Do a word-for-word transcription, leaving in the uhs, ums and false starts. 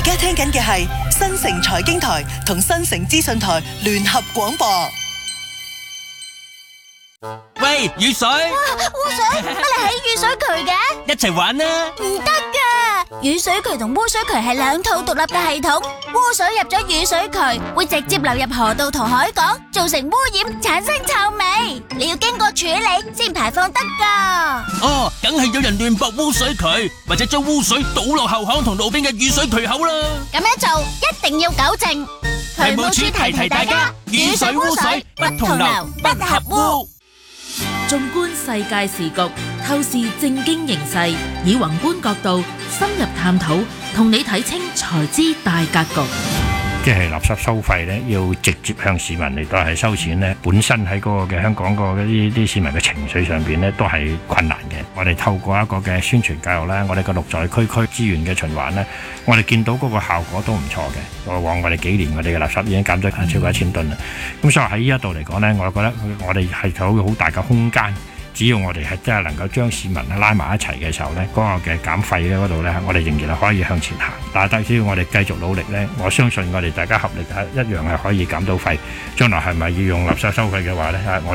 而家聽緊嘅係新城財經台同新城資訊台聯合廣播。 喂，雨水！ 哇，污水，乜你喺雨水渠嘅？ 一齊玩啦！ 唔得噶，雨水渠同污水渠係兩套獨立嘅系統。污水入咗雨水渠，會直接流入河道同海港，造成污染，產生臭味。你要經過處理先排放得噶。 哦，梗係有人亂駁污水渠，或者將污水倒落後巷同路邊嘅雨水渠口啦。 咁樣做一定要糾正。 渠務處提提大家，雨水污水不同流，不合污。 縱觀世界時局，透視政經形勢，以宏觀角度深入探討，同你睇清財資大格局。 即係垃圾收費咧，要直接向市民嚟到係收錢咧，本身喺嗰個嘅香港個嗰啲啲市民嘅情緒上邊咧，都係困難嘅。我哋透過一個嘅宣傳教育咧，我哋個綠在區區資源嘅循環咧，我哋見到嗰個效果都唔錯嘅。過往我哋幾年我哋嘅垃圾已經減咗超過一千噸啦。咁所以喺呢一度嚟講咧，我覺得我哋係有好大嘅空間。只要我哋係真係能夠將市民拉埋一齊嘅時候呢，嗰個嘅減費咧嗰度呢，我哋仍然係可以向前行。但係只要我哋繼續努力呢，我相信我哋大家合力係一樣係可以減到費。將來係咪要用垃圾收費嘅話呢？我